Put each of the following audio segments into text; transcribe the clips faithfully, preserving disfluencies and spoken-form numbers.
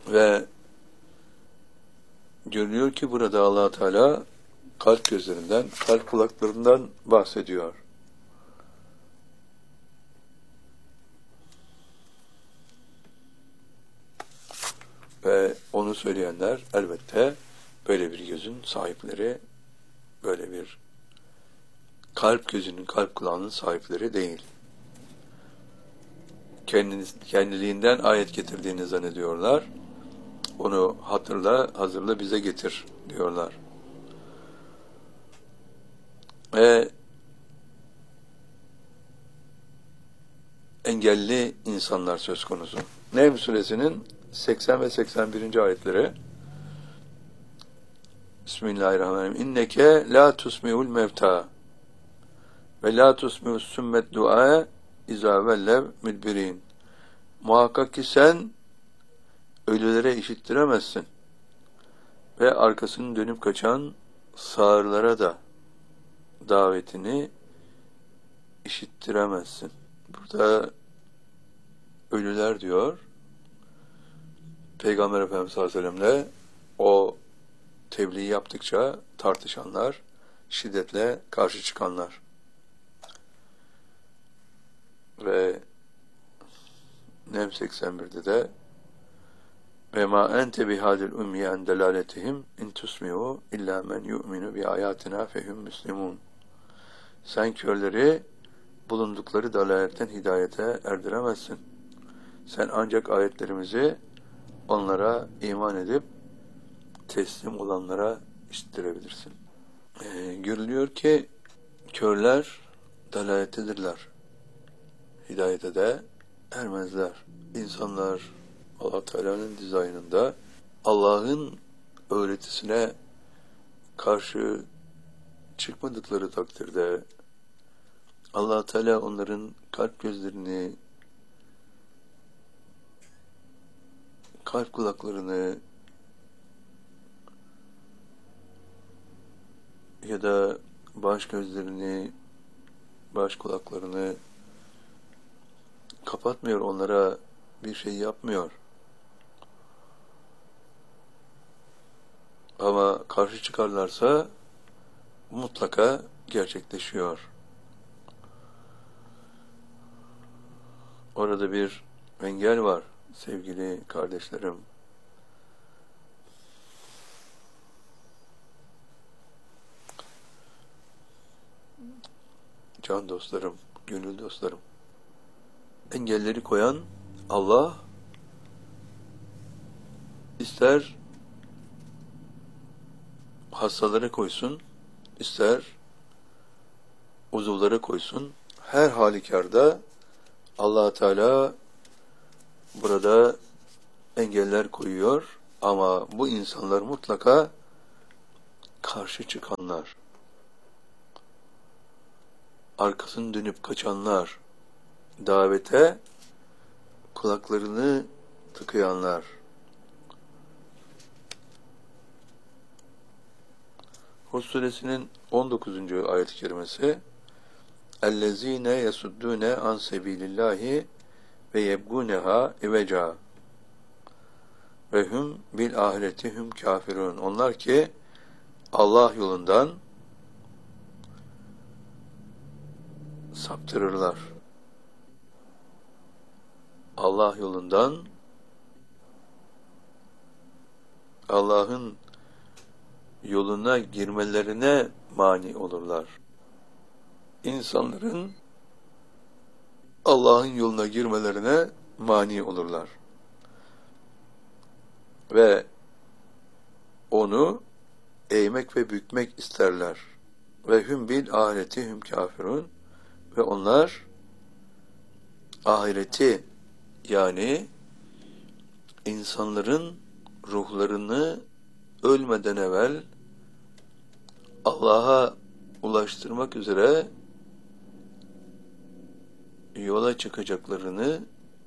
Ve görülüyor ki burada Allah Teala kalp gözlerinden, kalp kulaklarından bahsediyor. Ve onu söyleyenler elbette böyle bir gözün sahipleri, böyle bir kalp gözünün, kalp kulağının sahipleri değil. Kendiniz, kendiliğinden ayet getirdiğini zannediyorlar. Onu hatırla, hazırla, bize getir diyorlar. Ve engelli insanlar söz konusu. Nehl Suresinin seksen ve seksen birinci ayetleri. Bismillahirrahmanirrahim. İnneke la tusmi'ul mevta ve la tusmi'us summet du'a izâ vellev müdbirin. Muhakkak ki sen ölülere işittiremezsin ve arkasını dönüp kaçan sağırlara da davetini işittiremezsin. Burada ölüler diyor, Peygamber Efendimiz sallallahu aleyhi ve sellem'le o tebliğ yaptıkça tartışanlar, şiddetle karşı çıkanlar. Ve Nehl seksen birde de ve ma ente bihadil ummi en delaletihim in tusmi'u illa men yu'minu bi ayatina fehum muslimun. Sen körleri bulundukları dalaletten hidayete erdiremezsin. Sen ancak ayetlerimizi onlara iman edip teslim olanlara işittirebilirsin. Ee, görülüyor ki körler dalalettedirler. Hidayete de ermezler. İnsanlar Allah Teala'nın dizaynında Allah'ın öğretisine karşı çıkmadıkları takdirde Allah Teala onların kalp gözlerini, kalp kulaklarını ya da baş gözlerini, baş kulaklarını kapatmıyor, onlara bir şey yapmıyor. Ama karşı çıkarlarsa mutlaka gerçekleşiyor. Orada bir engel var sevgili kardeşlerim. Can dostlarım, gönül dostlarım. Engelleri koyan Allah, ister hastalara koysun, ister uzuvlara koysun, her halükarda Allah Teala burada engeller koyuyor ama bu insanlar mutlaka karşı çıkanlar, arkasını dönüp kaçanlar, davete kulaklarını tıkayanlar. Hud suresinin on dokuzuncu ayet-i kerimesi اَلَّذ۪ينَ يَسُدُّونَ عَنْ سَب۪يلِ اللّٰهِ وَيَبْغُونَهَا اِوَجَا وَهُمْ بِالْآخِرَةِ هُمْ كَافِرُونَ. Onlar ki Allah yolundan saptırırlar. Allah yolundan, Allah'ın yoluna girmelerine mani olurlar. İnsanların Allah'ın yoluna girmelerine mani olurlar. Ve onu eğmek ve bükmek isterler. Ve hüm bil ahireti hüm kafirun. Ve onlar ahireti, yani insanların ruhlarını ölmeden evvel Allah'a ulaştırmak üzere yola çıkacaklarını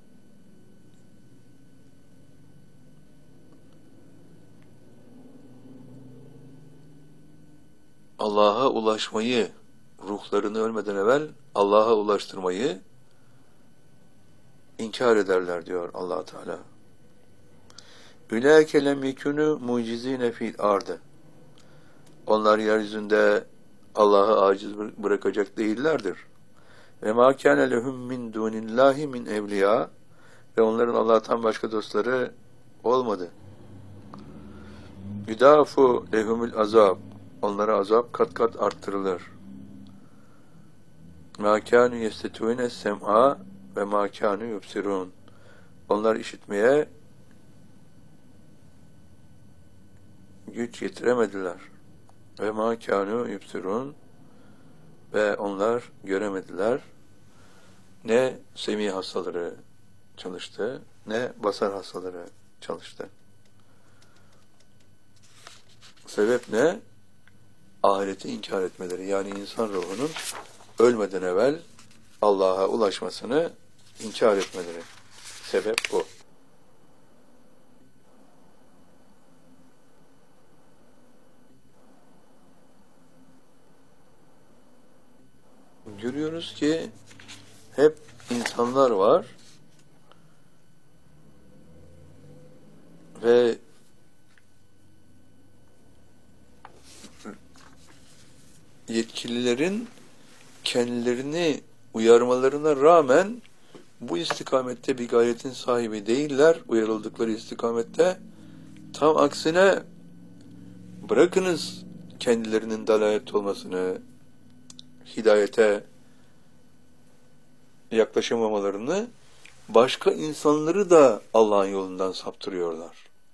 Allah'a ulaşmayı, ruhlarını ölmeden evvel Allah'a ulaştırmayı inkar ederler diyor Allah Teala. Ülâke lem yekûnû mucizîne fil ardı. Onlar yeryüzünde Allah'ı aciz bırakacak değillerdir. Ve mâ kâne lehum min dûnillâhi min evliyâ, ve onların Allah'tan başka dostları olmadı. Yudâfu lehumul azab, onlara azap kat kat arttırılır. Mâ kânû yestetûne sem'a ve mâ kânû yubsirûn, onlar işitmeye güç getiremediler. Ve mâ kânû yubsirûn, ve onlar göremediler. Ne semî hastaları çalıştı, ne basar hastaları çalıştı. Sebep ne? Ahireti inkar etmeleri. Yani insan ruhunun ölmeden evvel Allah'a ulaşmasını inkar etmeleri. Sebep bu. Görüyoruz ki hep insanlar var ve yetkililerin kendilerini uyarmalarına rağmen bu istikamette bir gayretin sahibi değiller, uyarıldıkları istikamette. Tam aksine bırakınız kendilerinin dalalet olmasını, hidayete yaklaşamamalarını, başka insanları da Allah'ın yolundan saptırıyorlar.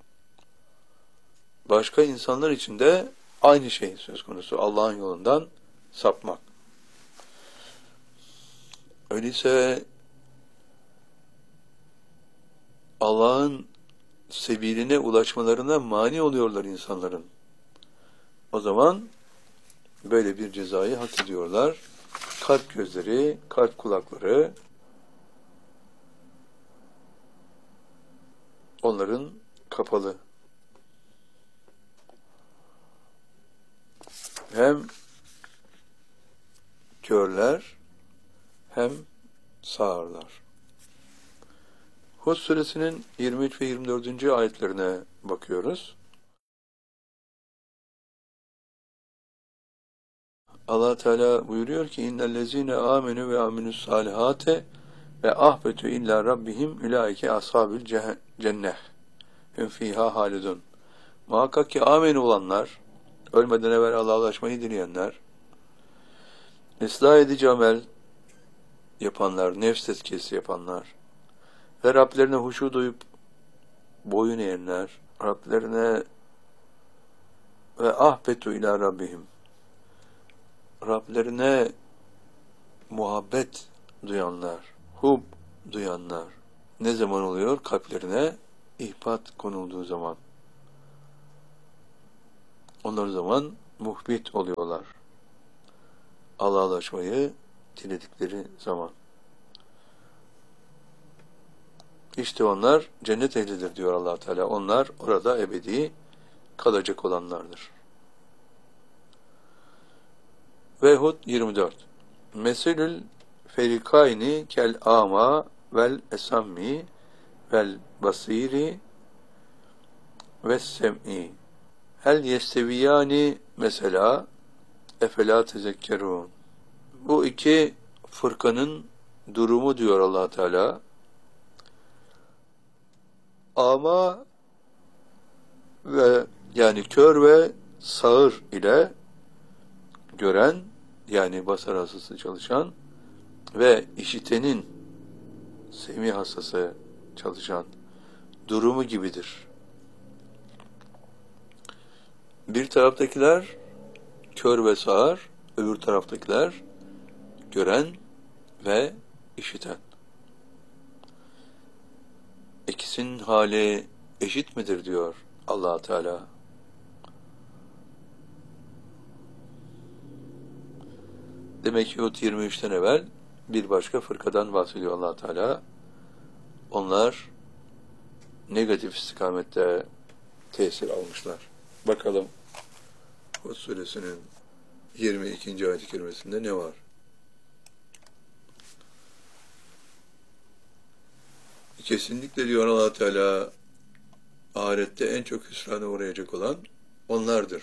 Başka insanlar için de aynı şey söz konusu, Allah'ın yolundan sapmak. Öyleyse Allah'ın sebiline ulaşmalarına mani oluyorlar insanların. O zaman böyle bir cezayı hak ediyorlar. Kalp gözleri, kalp kulakları onların kapalı. Hem körler hem sağırlar. Hud suresinin yirmi üç ve yirmi dördüncü ayetlerine bakıyoruz. Allah Teala buyuruyor ki innellezine amenu ve aminus salihate ve ahbetu illa rabbihim ulaike ashabil cenneh hum fiha halidun. Muhakkak ki amen olanlar, ölmeden evvel Allah'a ulaşmayı dileyenler, ıslah edici amel yapanlar, nefs tezkiyesi yapanlar ve Rablerine huşu duyup boyun eğenler, Rablerine ve ahbetu ila rabbihim, Rablerine muhabbet duyanlar, hub duyanlar. Ne zaman oluyor? Kalplerine ihbat konulduğu zaman. Onlar zaman muhbit oluyorlar. Allah'a ulaşmayı diledikleri zaman. İşte onlar cennet ehlidir diyor Allah Teala. Onlar orada ebedi kalacak olanlardır. Ve Hud yirmi dört. Meselül ferikayni kel ama vel esammi vel basiri ve sem'i. Hel yesteviyani mesela efela tezekkerun. Bu iki fırkanın durumu diyor Allah Teala. Ama ve yani kör ve sağır ile gören, yani basar hastası çalışan ve işitenin semî hastası çalışan durumu gibidir. Bir taraftakiler kör ve sağır, öbür taraftakiler gören ve işiten. İkisinin hali eşit midir diyor Allah Teala. Demek ki Hud yirmi üçten evvel bir başka fırkadan bahsediyor Allah Teala. Onlar negatif istikamette tesir almışlar. Bakalım Hud suresinin yirmi ikinci ayet-i kerimesinde ne var? Kesinlikle diyor Allah Teala, ahirette en çok hüsrana uğrayacak olan onlardır.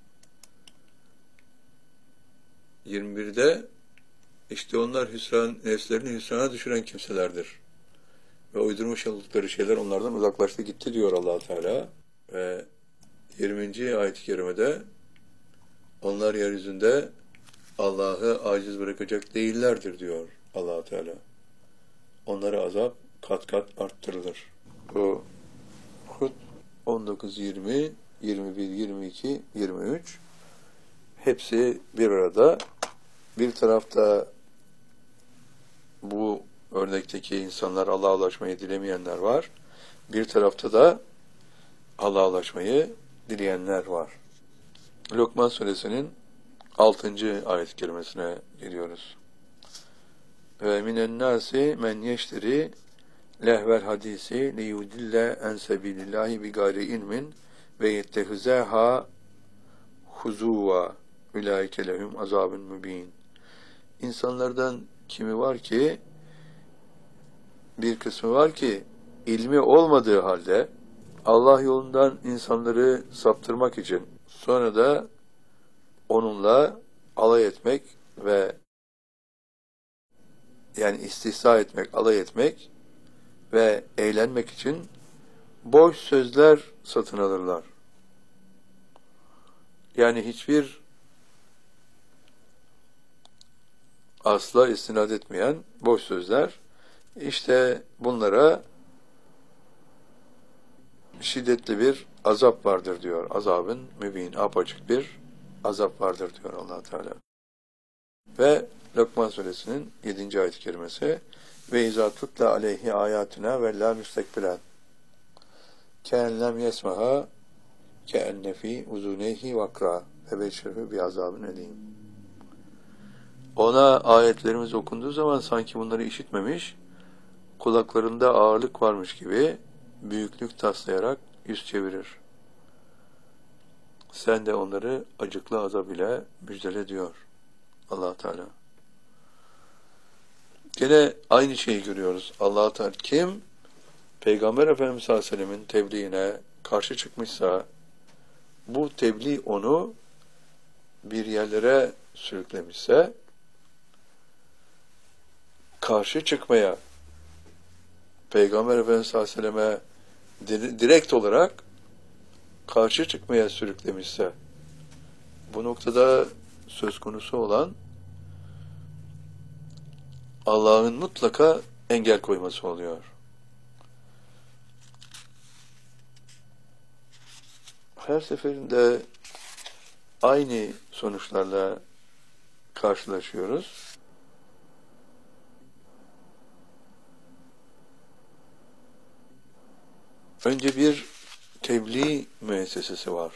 yirmi birde işte onlar hüsran, nefslerini hüsrana düşüren kimselerdir. Ve uydurmuş oldukları şeyler onlardan uzaklaştı gitti diyor Allah Teala. Ve yirminci ayet-i kerimede onlar yeryüzünde Allah'ı aciz bırakacak değillerdir diyor Allah Teala. Onlara azap kat kat arttırılır. Bu Hud on dokuz, yirmi, yirmi bir, yirmi iki, yirmi üç hepsi bir arada. Bir tarafta bu örnekteki insanlar Allah'a ulaşmayı dilemeyenler var. Bir tarafta da Allah'a ulaşmayı dileyenler var. Lokman suresinin altıncı ayet-i kerimesine geliyoruz. Ve minen nasi men yeşteri lehvel hadisi li yudille en sebilillahi bi gayri ilmin ve yettehuzaha huzuva ulaike lehum azabun mübin. İnsanlardan kimi var ki, bir kısmı var ki ilmi olmadığı halde Allah yolundan insanları saptırmak için sonra da onunla alay etmek ve yani istihza etmek, alay etmek ve eğlenmek için boş sözler satın alırlar. Yani hiçbir asla istinad etmeyen boş sözler, işte bunlara şiddetli bir azap vardır diyor. Azabın mübin, apaçık bir azap vardır diyor Allah Teala. Ve Lokman suresinin yedinci ayet-i kerimesi ve izâ tutla aleyhi âyâtuna ve lâ müstekbilen kâen lem yesmeha kâenne fî uzûneyhi vakra ve beşirhü bi azâbın elîm. Ona ayetlerimiz okunduğu zaman sanki bunları işitmemiş, kulaklarında ağırlık varmış gibi büyüklük taslayarak yüz çevirir. Sen de onları acıklı azab ile müjdele diyor Allah Teala. Gene aynı şeyi görüyoruz. Allah Teala kim Peygamber Efendimiz sallallahu aleyhi ve sellem'in tebliğine karşı çıkmışsa, bu tebliğ onu bir yerlere sürüklemişse, karşı çıkmaya, Peygamber Efendimiz sallallahu aleyhi ve sellem'e direkt olarak karşı çıkmaya sürüklemişse, bu noktada söz konusu olan Allah'ın mutlaka engel koyması oluyor. Her seferinde aynı sonuçlarla karşılaşıyoruz. Önce bir tebliğ müessesesi var.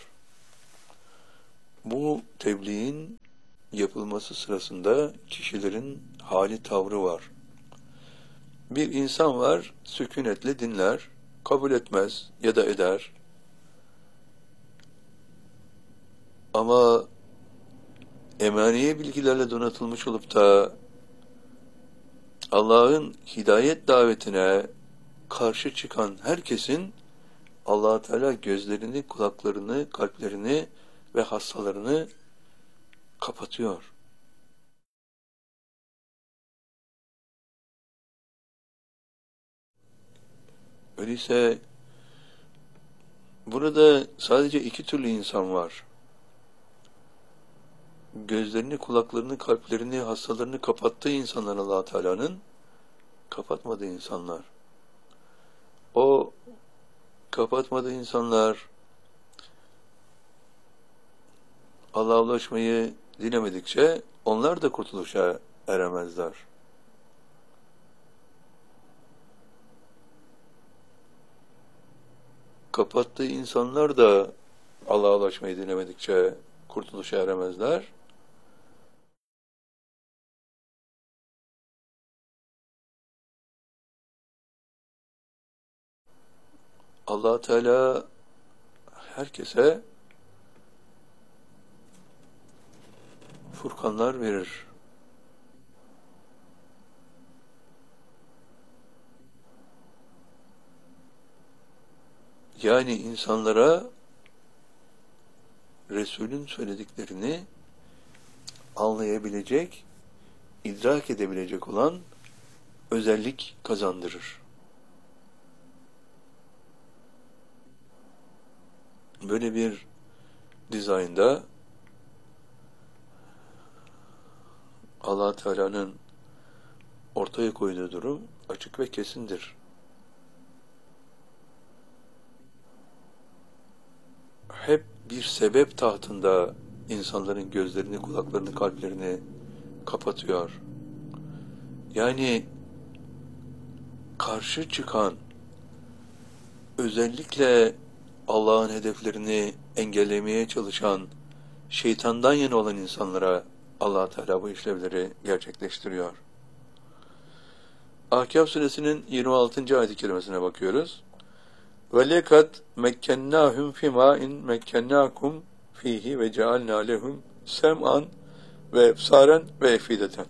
Bu tebliğin yapılması sırasında kişilerin hali tavrı var. Bir insan var, sükunetle dinler, kabul etmez ya da eder. Ama emaniye bilgilerle donatılmış olup da Allah'ın hidayet davetine karşı çıkan herkesin Allah Teala gözlerini, kulaklarını, kalplerini ve hastalarını kapatıyor. Öyleyse burada sadece iki türlü insan var. Gözlerini, kulaklarını, kalplerini, hastalarını kapattığı insanlar Allah Teala'nın, kapatmadığı insanlar. O kapatmadığı insanlar Allah'a ulaşmayı dilemedikçe onlar da kurtuluşa eremezler. Kapattığı insanlar da Allah'a ulaşmayı dilemedikçe kurtuluşa eremezler. Allah Teala herkese furkanlar verir. Yani insanlara Resul'ün söylediklerini anlayabilecek, idrak edebilecek olan özellik kazandırır. Böyle bir dizaynda Allah Teala'nın ortaya koyduğu durum açık ve kesindir. Hep bir sebep tahtında insanların gözlerini, kulaklarını, kalplerini kapatıyor. Yani karşı çıkan, özellikle Allah'ın hedeflerini engellemeye çalışan, şeytandan yana olan insanlara Allah Teala bu işlevleri gerçekleştiriyor. Ahkâf suresinin yirmi altıncı ayet-i kerimesine bakıyoruz. وَلَكَدْ مَكَّنَّاهُمْ فِمَا اِنْ مَكَّنَّاكُمْ ف۪يهِ وَجَعَلْنَا لَهُمْ سَمْعًا وَاَبْصَارًا وَاَفْئِدَةً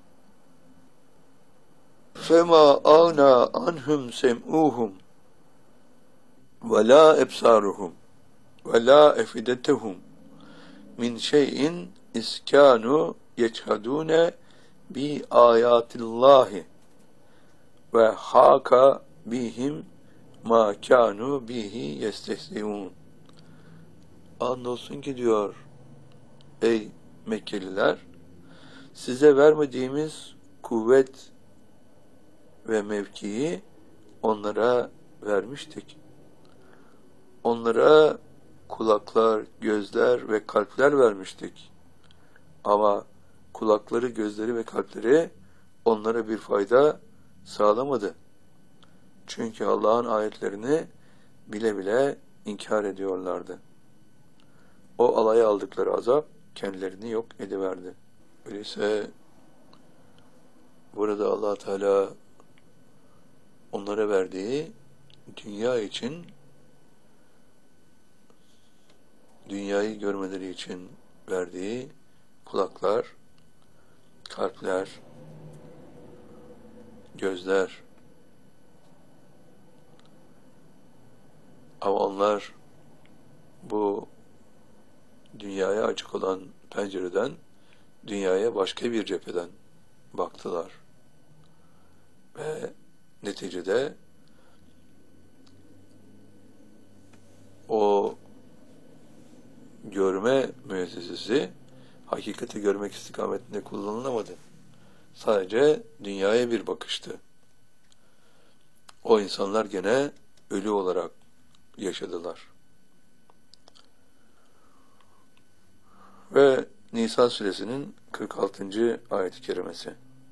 فَمَا أَغْنَى عَنْهُمْ سَمْعُهُمْ وَلَا أَبْصَارُهُمْ وَلَا أَفْئِدَتُهُمْ مِنْ شَيْءٍ إِذْ كَانُوا يَجْحَدُونَ بِآيَاتِ اللّٰهِ وَحَاكَ بِهِمْ مَا كَانُوا بِهِ يَسْتَهْزِئُونَ. Andolsun ki diyor, ey Mekkeliler, size vermediğimiz kuvvet ve mevkiyi onlara vermiştik. Onlara kulaklar, gözler ve kalpler vermiştik. Ama kulakları, gözleri ve kalpleri onlara bir fayda sağlamadı. Çünkü Allah'ın ayetlerini bile bile inkar ediyorlardı. O alaya aldıkları azap kendilerini yok ediverdi. Öyleyse burada Allah Teala onlara verdiği dünya için, dünyayı görmeleri için verdiği kulaklar, kalpler, gözler, ama onlar bu dünyaya açık olan pencereden dünyaya başka bir cepheden baktılar. Ve neticede o görme müessesesi hakikati görmek istikametinde kullanılamadı. Sadece dünyaya bir bakıştı. O insanlar gene ölü olarak yaşadılar. Ve Nisa suresinin kırk altıncı ayet-i kerimesi.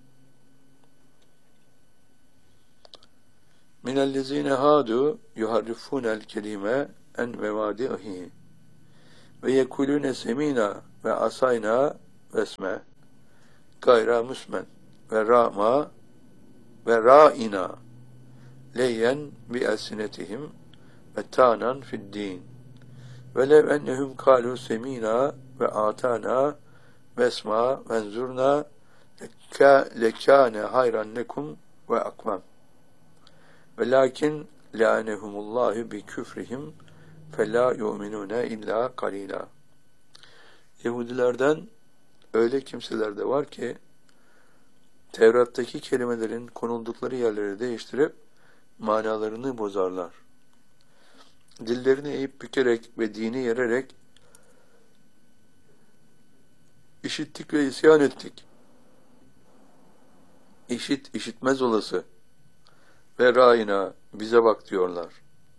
Minellezine hadu yuharrifunel kelime en mevadihi ve yekulune semina ve asayna vesme gayra musmen ve rama ve ra'ina leyen bi elsinetihim ve tanan fid din ve lev ennehum kalu semina ve atana vesma venzurna lekâne hayran lekum ve akvam ve lakin lânehumullâhu bi küfrihim felâ yu'minûne illâ kalîlâ. Yahudilerden öyle kimseler de var ki Tevrat'taki kelimelerin konuldukları yerleri değiştirip manalarını bozarlar. Dillerini eğip bükerek ve dini yererek işittik ve isyan ettik. İşit, işitmez olası ve râina, bize bak diyorlar.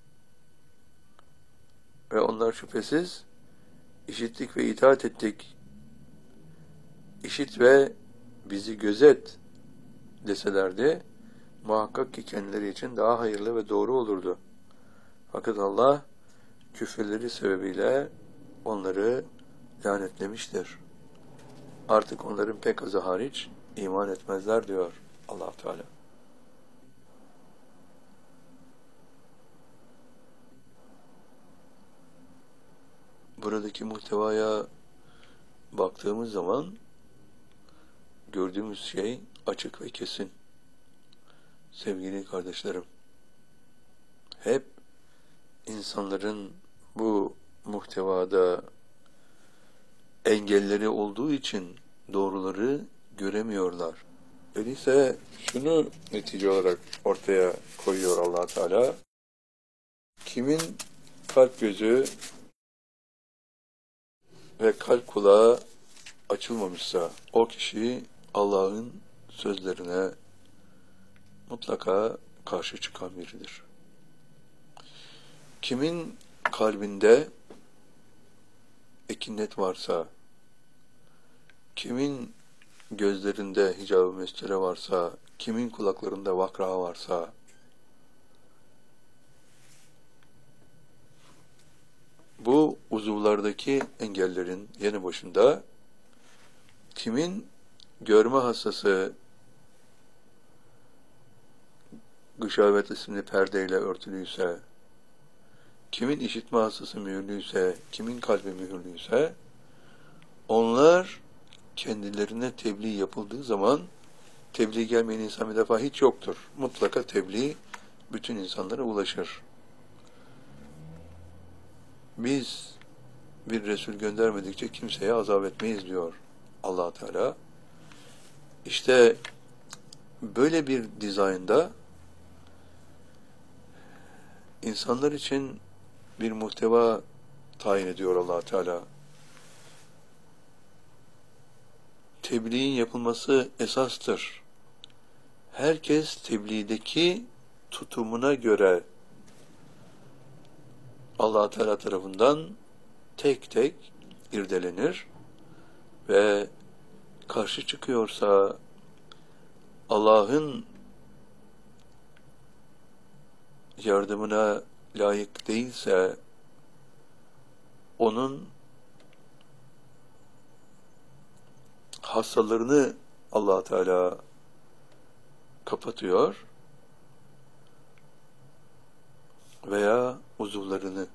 Ve onlar şüphesiz işittik ve itaat ettik. İşit ve bizi gözet deselerdi, muhakkak ki kendileri için daha hayırlı ve doğru olurdu. Fakat Allah küfürleri sebebiyle onları lanetlemiştir. Artık onların pek azı hariç iman etmezler diyor Allah Teala. Buradaki muhtevaya baktığımız zaman gördüğümüz şey açık ve kesin. Sevgili kardeşlerim, hep insanların bu muhtevada engelleri olduğu için doğruları göremiyorlar. Öyleyse şunu netice olarak ortaya koyuyor Allah Teala. Kimin kalp gözü ve kalp kulağı açılmamışsa o kişi Allah'ın sözlerine mutlaka karşı çıkan biridir. Kimin kalbinde ekinnet varsa, kimin gözlerinde hicab-ı mestere varsa, kimin kulaklarında vakra varsa, bu uzuvlardaki engellerin yanı başında kimin görme hastası gışavet isimli perdeyle örtülüyse, kimin işitme hastası mühürlüyse, kimin kalbi mühürlüyse, onlar kendilerine tebliğ yapıldığı zaman, tebliğ gelmeyen insan bir defa hiç yoktur. Mutlaka tebliğ bütün insanlara ulaşır. Biz bir Resul göndermedikçe kimseye azap etmeyiz diyor Allah Teala. İşte böyle bir dizaynda insanlar için bir muhteva tayin ediyor Allah Teala. Tebliğin yapılması esastır. Herkes tebliğdeki tutumuna göre Allah Teala tarafından tek tek irdelenir ve karşı çıkıyorsa, Allah'ın yardımına layık değilse, onun hastalarını Allah Teala kapatıyor veya uzuvlarını.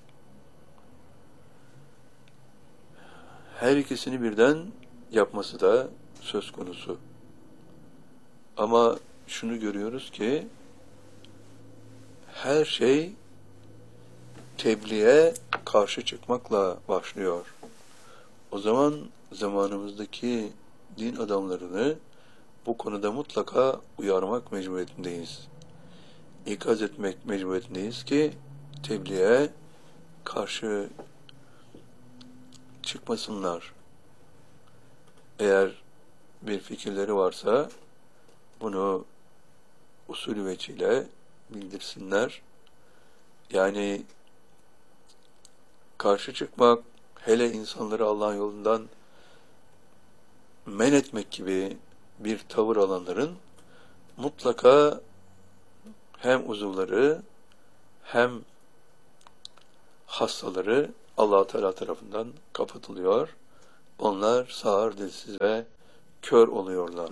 Her ikisini birden yapması da söz konusu. Ama şunu görüyoruz ki her şey tebliğe karşı çıkmakla başlıyor. O zaman zamanımızdaki din adamlarını bu konuda mutlaka uyarmak mecburiyetindeyiz. İkaz etmek mecburiyetindeyiz ki tebliğe karşı çıkmasınlar. Eğer bir fikirleri varsa bunu usulü veçile bildirsinler. Yani karşı çıkmak, hele insanları Allah'ın yolundan men etmek gibi bir tavır alanların mutlaka hem uzuvları hem hastaları Allah Teala tarafından kapatılıyor. Onlar sağır, dilsiz ve kör oluyorlar.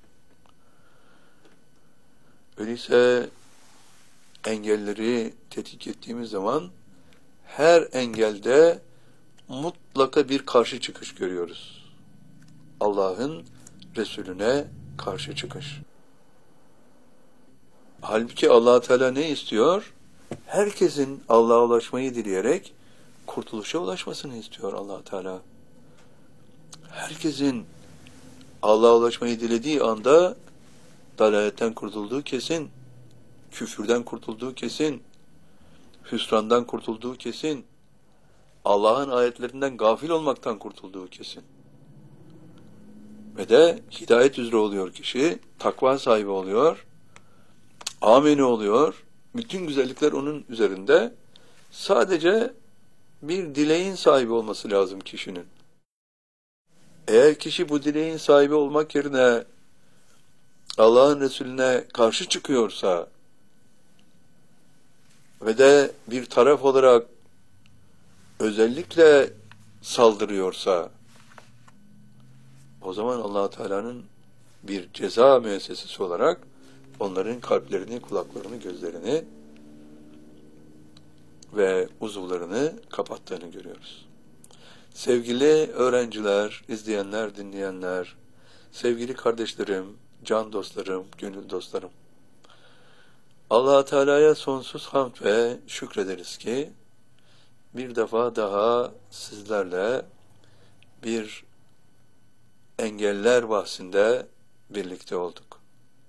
Öyleyse engelleri tetkik ettiğimiz zaman her engelde mutlaka bir karşı çıkış görüyoruz. Allah'ın Resulüne karşı çıkış. Halbuki Allah Teala ne istiyor? Herkesin Allah'a ulaşmayı dileyerek kurtuluşa ulaşmasını istiyor Allah Teala. Herkesin Allah'a ulaşmayı dilediği anda dalaletten kurtulduğu kesin, küfürden kurtulduğu kesin, hüsrandan kurtulduğu kesin, Allah'ın ayetlerinden gafil olmaktan kurtulduğu kesin. Ve de hidayet üzere oluyor kişi, takva sahibi oluyor, ameni oluyor, bütün güzellikler onun üzerinde. Sadece bir dileğin sahibi olması lazım kişinin. Eğer kişi bu dileğin sahibi olmak yerine Allah'ın Resulüne karşı çıkıyorsa ve de bir taraf olarak özellikle saldırıyorsa, o zaman Allah Teala'nın bir ceza müessesesi olarak onların kalplerini, kulaklarını, gözlerini ve uzuvlarını kapattığını görüyoruz. Sevgili öğrenciler, izleyenler, dinleyenler, sevgili kardeşlerim, can dostlarım, gönül dostlarım, Allah Teala'ya sonsuz hamd ve şükrederiz ki bir defa daha sizlerle bir engeller bahsinde birlikte olduk.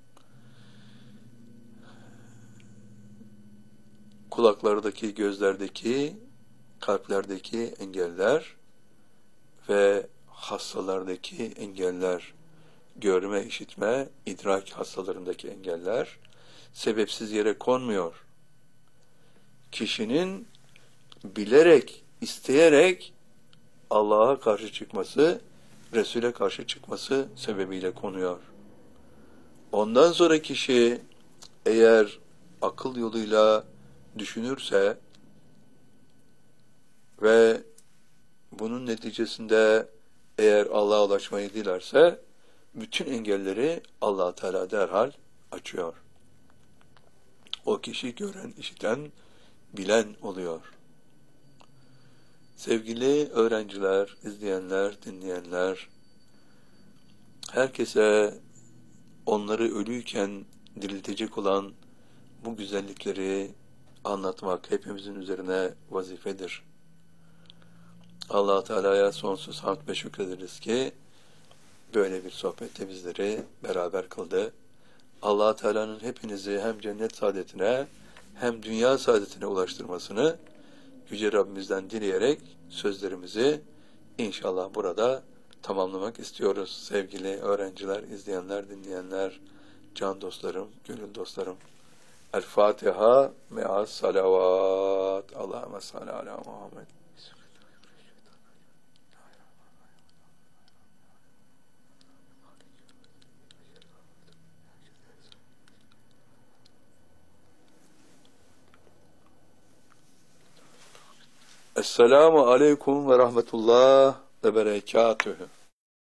Kulaklardaki, gözlerdeki, kalplerdeki engeller ve hastalardaki engeller, görme, işitme, idrak hastalarındaki engeller sebepsiz yere konmuyor. Kişinin bilerek, isteyerek Allah'a karşı çıkması, Resul'e karşı çıkması sebebiyle konuyor. Ondan sonra kişi eğer akıl yoluyla düşünürse ve bunun neticesinde eğer Allah'a ulaşmayı dilerse bütün engelleri Allah Teala derhal açıyor. O kişi gören, işiten, bilen oluyor. Sevgili öğrenciler, izleyenler, dinleyenler, herkese onları ölüyken diriltecek olan bu güzellikleri anlatmak hepimizin üzerine vazifedir. Allah Teala'ya sonsuz hamd ve şükrederiz ki böyle bir sohbette bizleri beraber kıldı. Allah Teala'nın hepinizi hem cennet saadetine hem dünya saadetine ulaştırmasını Yüce Rabbimizden dileyerek sözlerimizi inşallah burada tamamlamak istiyoruz. Sevgili öğrenciler, izleyenler, dinleyenler, can dostlarım, gönül dostlarım. El Fatiha me'as salavat. Allahümme salli ala Muhammed. Esselamu aleyküm ve rahmetullah ve berekatühü.